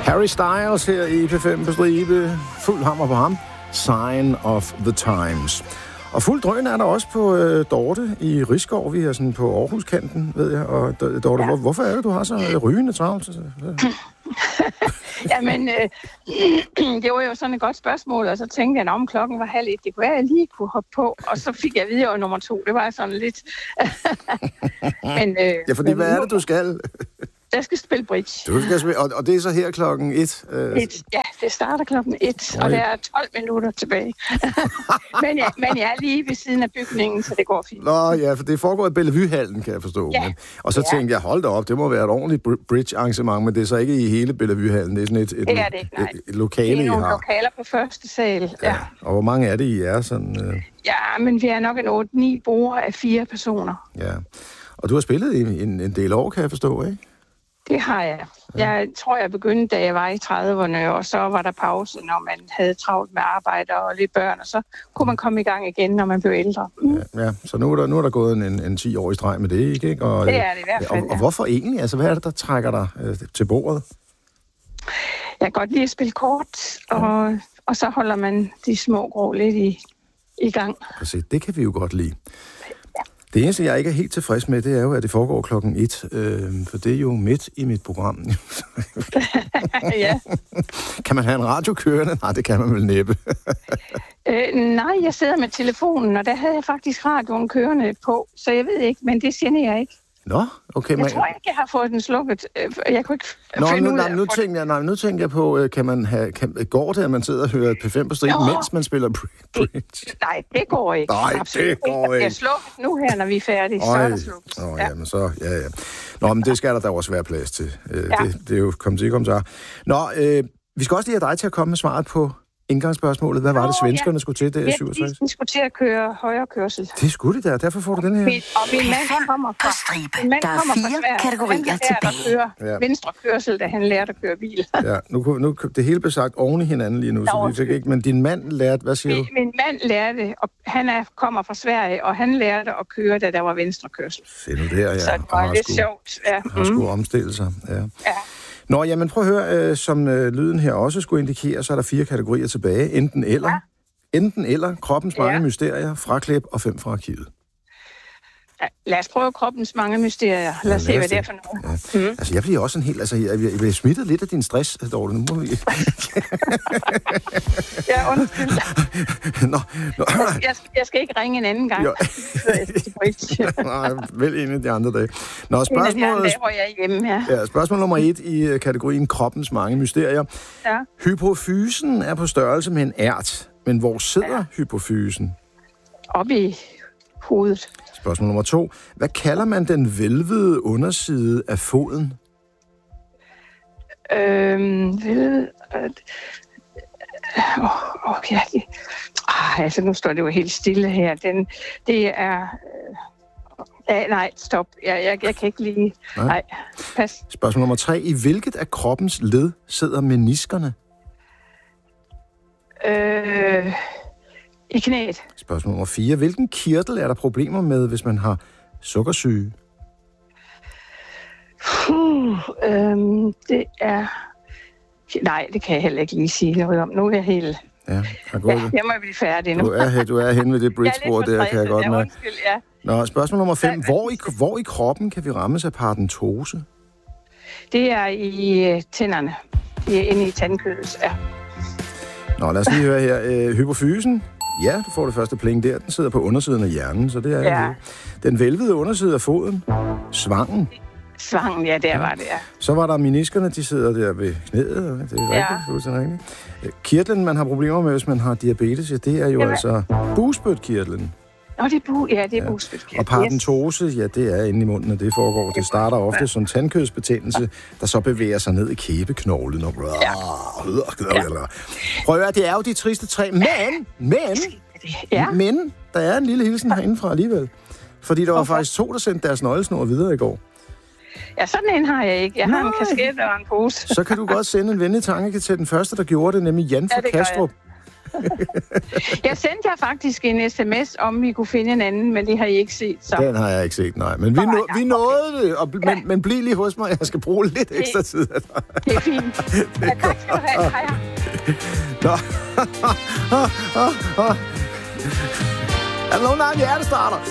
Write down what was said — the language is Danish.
Harry Styles her i P5 på stribe. Fuld hammer på ham. Sign of the Times. Og fuld drøn er der også på Dorte i Risskov. Vi er sådan på Aarhuskanten, ved jeg. Og Dorte, ja. Hvorfor er det, du har så rygende travlt? Jamen, det var jo sådan et godt spørgsmål, og så tænkte jeg, om klokken var 12:30, det kunne være, at jeg lige kunne hoppe på. Og så fik jeg videre nummer 2. Det var sådan lidt... men, ja, fordi hvad er det, du skal? Jeg skal spille bridge. Du skal spille, og det er så her klokken 1? Ja, det starter klokken 1, og der er 12 minutter tilbage. men jeg er lige ved siden af bygningen, så det går fint. Nå ja, for det foregår i Bellevue-hallen, kan jeg forstå. Ja. Og så tænkte jeg, hold da op, det må være et ordentligt bridge-arrangement, men det er så ikke i hele Bellevue-hallen. Det er sådan et lokale, I har. Det er nogle lokaler på første sal, ja. Og hvor mange er det, I er? Sådan, Ja, men vi er nok en 8-9 brugere af 4 personer. Ja, og du har spillet i en del år, kan jeg forstå, ikke? Det har jeg. Jeg tror, jeg begyndte, da jeg var i 30'erne, og så var der pause, når man havde travlt med arbejde og lidt børn, og så kunne man komme i gang igen, når man blev ældre. Ja, så nu er der gået en 10 år i streg med det, ikke? Og, det er det i hvert fald, og hvorfor egentlig? Altså, hvad er det, der trækker dig til bordet? Jeg kan godt lide at spille kort, og så holder man de små grå lidt i gang. Præcis, det kan vi jo godt lide. Det eneste, jeg ikke er helt tilfreds med, det er jo, at det foregår klokken 1, for det er jo midt i mit program. Ja. Kan man have en radio kørende? Nej, det kan man vel næppe. Nej, jeg sidder med telefonen, og der havde jeg faktisk radioen kørende på, så jeg ved ikke, men det generer jeg ikke. Nå, okay. Jeg tror ikke, jeg har fået den slukket. Jeg kunne ikke finde ud af nu tænker jeg på, går det, at man sidder og hører P5 på striben, mens man spiller bridge? Nej, det går ikke. Nej, absolut det går ikke. Jeg slukket nu her, når vi er færdige, så er der slukket. Jamen så, ja. Nå, men det skal der også være plads til. Det er jo kommet til, så. Nå, vi skal også lige have dig til at komme med svaret på indgangsspørgsmålet. Hvad var det, svenskerne skulle til, det er 67? De skulle til at køre højre kørsel. Det skulle de da, derfor får du den her. Og min mand kommer fra stribe. Der er 4 kategorier tilbage. Han lærte venstre kørsel, da han lærte at køre bil. Ja, nu det hele blev sagt oven i hinanden lige nu, så vi fik ikke. Men din mand lærte, hvad siger du? Min mand lærte, og han kommer fra Sverige, og han lærte at køre, da der var venstre kørsel. Se nu der, ja. Så det var lidt sjovt. Ja. Har skulle omstille sig, ja. Nå, jamen prøv at høre, som lyden her også skulle indikere, så er der 4 kategorier tilbage. Enten eller. Ja. Enten eller. Kroppens mange mysterier, fraklip og 5 fra arkivet. Ja, lad os prøve kroppens mange mysterier. Lad os se, hvad det er for noget. Ja. Altså, jeg bliver også en helt... Altså, jeg bliver smittet lidt af din stress, Dorte. Nu må vi... Ja, undskyld. Nå. Jeg skal ikke ringe en anden gang. Nej, vel en af de andre dage. Nå, spørgsmål... En af de andre dage, hvor jeg er hjemme her. Ja, spørgsmål nummer 1 i kategorien kroppens mange mysterier. Ja. Hypofysen er på størrelse med en ært, men hvor sidder hypofysen? Oppe i hovedet. Spørgsmål nummer 2. Hvad kalder man den hvælvede underside af foden? Altså, nu står det jo helt stille her. Det er... nej, stop. Jeg kan ikke lige... Nej, pas. Spørgsmål nummer 3. I hvilket af kroppens led sidder meniskerne? I knæet. Spørgsmål nummer 4. Hvilken kirtel er der problemer med, hvis man har sukkersyge? Det er... Nej, det kan jeg heller ikke lige sige noget om. Nu er jeg helt... Ja, jeg må blive færdig nu. Du er henne ved det bridgebord der, kan jeg godt mærke. Nå, spørgsmål nummer 5. Hvor i kroppen kan vi rammes af paradentose? Det er i tænderne. Det er inde i tandkødet, ja. Nå, lad os lige høre her. Hypofysen. Ja, du får det første pling der. Den sidder på undersiden af hjernen, så det er den hvælvede underside af foden. Svangen. Svangen, ja, der var det, ja. Så var der meniskerne, de sidder der ved knæet. Det er rigtigt. Kirtlen, man har problemer med, hvis man har diabetes, det er jo altså bugspytkirtlen. Nå, det er bugspytkirtlen. Og paradentose, ja, det er inde i munden, og det foregår. Det starter ofte som tandkødsbetændelse, der så bevæger sig ned i kæbeknoglen. Og Prøv at høre, det er jo de triste 3, men der er en lille hilsen herindefra alligevel. Fordi der var faktisk 2, der sendte deres nøglesnor videre i går. Ja, sådan en har jeg ikke. Jeg har en kasket og en pose. Så kan du godt sende en venlig tanke til den første, der gjorde det, nemlig Jan fra Kastrup. Jeg sendte jer faktisk en sms, om vi kunne finde en anden, men det har I ikke set. Så. Den har jeg ikke set, nej. Men vi nåede det, og, men bliv lige hos mig. Jeg skal bruge lidt ekstra tid. Det er fint. Tak skal du have. Hej. Nå. Er der nogen, der har en hjertestarter?